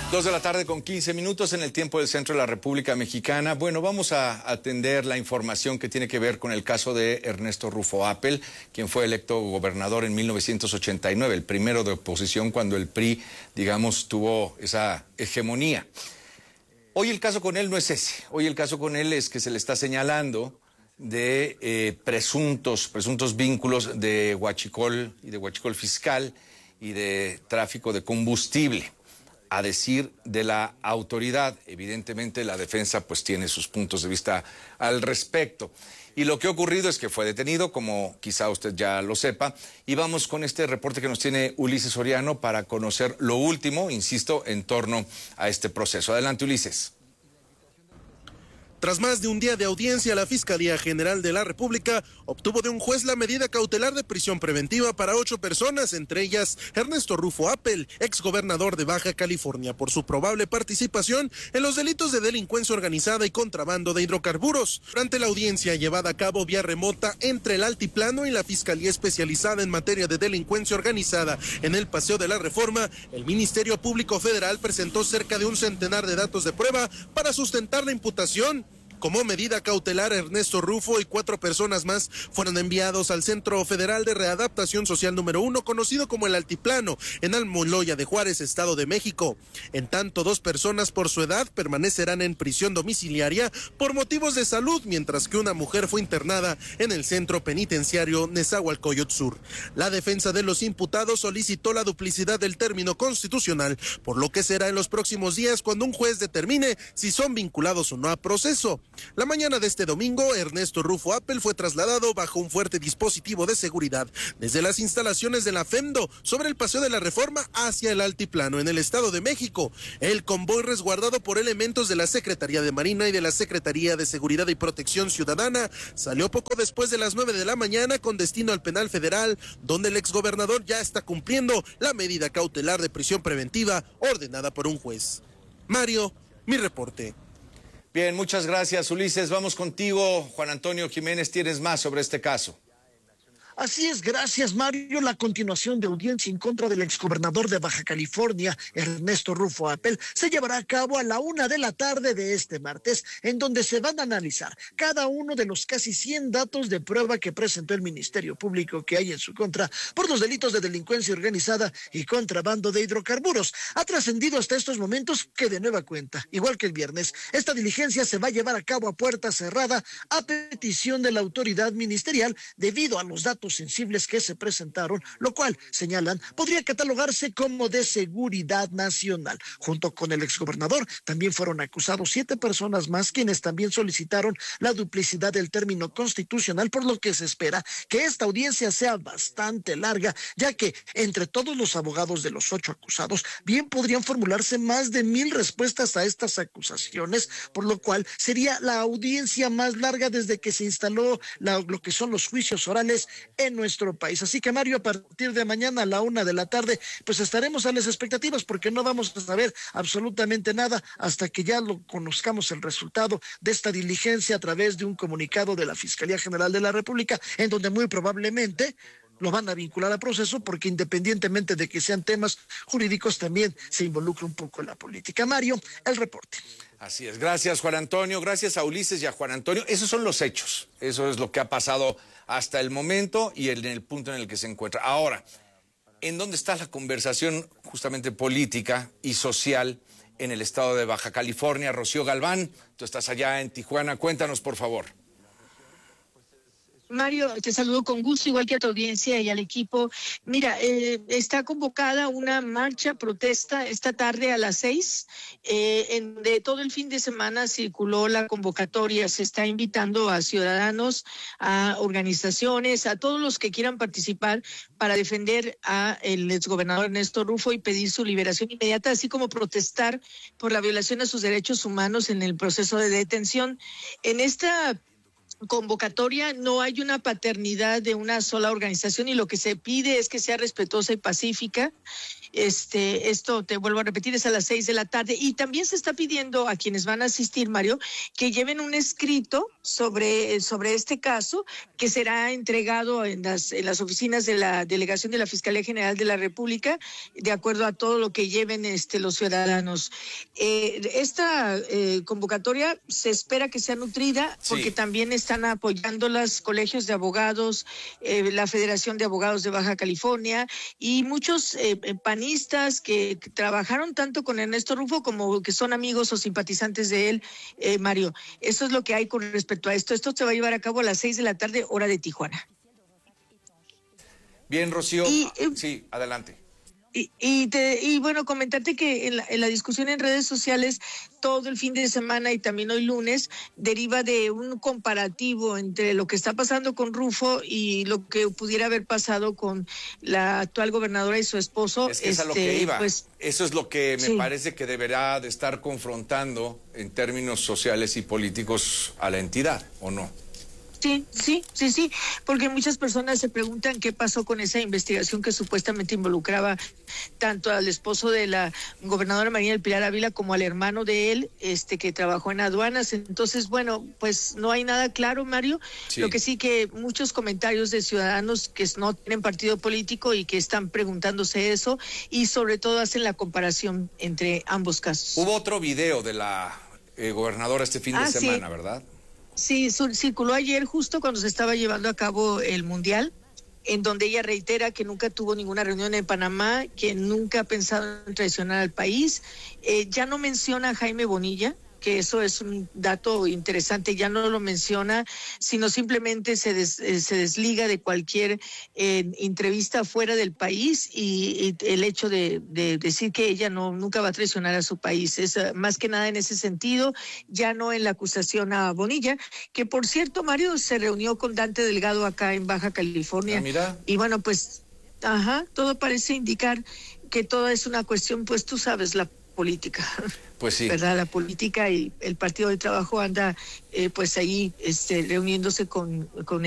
2:15 en el tiempo del centro de la República Mexicana. Bueno, vamos a atender la información que tiene que ver con el caso de Ernesto Rufo Appel, quien fue electo gobernador en 1989, el primero de oposición cuando el PRI, digamos, tuvo esa hegemonía. Hoy el caso con él no es ese. Hoy el caso con él es que se le está señalando de presuntos vínculos de huachicol y de huachicol fiscal y de tráfico de combustible. A decir de la autoridad, evidentemente la defensa pues tiene sus puntos de vista al respecto. Y lo que ha ocurrido es que fue detenido, como quizá usted ya lo sepa, y vamos con este reporte que nos tiene Ulises Soriano para conocer lo último, insisto, en torno a este proceso. Adelante, Ulises. Tras más de un día de audiencia, la Fiscalía General de la República obtuvo de un juez la medida cautelar de prisión preventiva para 8 personas, entre ellas Ernesto Rufo Appel, exgobernador de Baja California, por su probable participación en los delitos de delincuencia organizada y contrabando de hidrocarburos. Durante la audiencia llevada a cabo vía remota entre el Altiplano y la Fiscalía Especializada en Materia de Delincuencia Organizada en el Paseo de la Reforma, el Ministerio Público Federal presentó cerca de un centenar de datos de prueba para sustentar la imputación. Como medida cautelar, Ernesto Rufo y 4 personas más fueron enviados al Centro Federal de Readaptación Social número 1, conocido como el Altiplano, en Almoloya de Juárez, Estado de México. En tanto, 2 personas por su edad permanecerán en prisión domiciliaria por motivos de salud, mientras que una mujer fue internada en el Centro Penitenciario Nezahualcóyotl Sur. La defensa de los imputados solicitó la duplicidad del término constitucional, por lo que será en los próximos días cuando un juez determine si son vinculados o no a proceso. La mañana de este domingo, Ernesto Rufo Appel fue trasladado bajo un fuerte dispositivo de seguridad desde las instalaciones de la FEMDO sobre el Paseo de la Reforma hacia el Altiplano en el Estado de México. El convoy, resguardado por elementos de la Secretaría de Marina y de la Secretaría de Seguridad y Protección Ciudadana, salió poco después de las 9 de la mañana con destino al Penal Federal, donde el exgobernador ya está cumpliendo la medida cautelar de prisión preventiva ordenada por un juez. Mario, mi reporte. Bien, muchas gracias, Ulises. Vamos contigo, Juan Antonio Jiménez. ¿Tienes más sobre este caso? Así es, gracias, Mario. La continuación de audiencia en contra del exgobernador de Baja California, Ernesto Rufo Appel, se llevará a cabo a la 1 de la tarde de este martes, en donde se van a analizar cada uno de los casi 100 datos de prueba que presentó el Ministerio Público que hay en su contra por los delitos de delincuencia organizada y contrabando de hidrocarburos. Ha trascendido hasta estos momentos que, de nueva cuenta, igual que el viernes, esta diligencia se va a llevar a cabo a puerta cerrada a petición de la autoridad ministerial debido a los datos sensibles que se presentaron, lo cual, señalan, podría catalogarse como de seguridad nacional. Junto con el exgobernador, también fueron acusados 7 personas más, quienes también solicitaron la duplicidad del término constitucional, por lo que se espera que esta audiencia sea bastante larga, ya que entre todos los abogados de los 8 acusados, bien podrían formularse más de 1000 respuestas a estas acusaciones, por lo cual sería la audiencia más larga desde que se instaló lo que son los juicios orales en nuestro país. Así que, Mario, a partir de mañana a la 1 de la tarde, pues estaremos a las expectativas, porque no vamos a saber absolutamente nada hasta que ya lo conozcamos el resultado de esta diligencia a través de un comunicado de la Fiscalía General de la República, en donde muy probablemente lo van a vincular a proceso, porque independientemente de que sean temas jurídicos, también se involucra un poco en la política. Mario, el reporte. Así es, gracias, Juan Antonio, gracias a Ulises y a Juan Antonio. Esos son los hechos, eso es lo que ha pasado hasta el momento y en el punto en el que se encuentra. Ahora, ¿en dónde está la conversación justamente política y social en el estado de Baja California? Rocío Galván, tú estás allá en Tijuana, cuéntanos, por favor. Mario, te saludo con gusto, igual que a tu audiencia y al equipo. Mira, está convocada una marcha protesta esta tarde a las 6. De todo el fin de semana circuló la convocatoria. Se está invitando a ciudadanos, a organizaciones, a todos los que quieran participar para defender a el exgobernador Ernesto Rufo y pedir su liberación inmediata, así como protestar por la violación a sus derechos humanos en el proceso de detención. En esta convocatoria, no hay una paternidad de una sola organización y lo que se pide es que sea respetuosa y pacífica. Esto, te vuelvo a repetir, es a las 6 de la tarde y también se está pidiendo a quienes van a asistir, Mario, que lleven un escrito sobre este caso que será entregado en las oficinas de la Delegación de la Fiscalía General de la República, de acuerdo a todo lo que lleven los ciudadanos. Esta convocatoria se espera que sea nutrida porque Sí. también están apoyando los colegios de abogados, la Federación de Abogados de Baja California y muchos panistas que trabajaron tanto con Ernesto Rufo como que son amigos o simpatizantes de él, Mario. Eso es lo que hay con respecto a esto. Esto se va a llevar a cabo a las 6 de la tarde, hora de Tijuana. Bien, Rocío. Y, Sí, adelante. Y bueno, comentarte que en la discusión en redes sociales todo el fin de semana y también hoy lunes deriva de un comparativo entre lo que está pasando con Rufo y lo que pudiera haber pasado con la actual gobernadora y su esposo. Es que es a lo que iba. Pues, eso es lo que me sí. parece que deberá de estar confrontando en términos sociales y políticos a la entidad, ¿o no? Sí, porque muchas personas se preguntan qué pasó con esa investigación que supuestamente involucraba tanto al esposo de la gobernadora María del Pilar Ávila como al hermano de él, que trabajó en aduanas. Entonces, bueno, pues no hay nada claro, Mario. Sí. Lo que sí que muchos comentarios de ciudadanos que no tienen partido político y que están preguntándose eso y sobre todo hacen la comparación entre ambos casos. Hubo otro video de la gobernadora este fin de semana, sí. ¿verdad? Sí, circuló ayer justo cuando se estaba llevando a cabo el Mundial, en donde ella reitera que nunca tuvo ninguna reunión en Panamá, que nunca ha pensado en traicionar al país. Ya no menciona a Jaime Bonilla, que eso es un dato interesante, ya no lo menciona, sino simplemente se desliga de cualquier entrevista fuera del país y el hecho de decir que ella nunca va a traicionar a su país. Es más que nada en ese sentido, ya no en la acusación a Bonilla, que por cierto, Mario, se reunió con Dante Delgado acá en Baja California. Mira. Y bueno, pues, todo parece indicar que todo es una cuestión, pues tú sabes, la política. Pues sí. ¿Verdad? La política y el Partido del Trabajo anda pues ahí reuniéndose con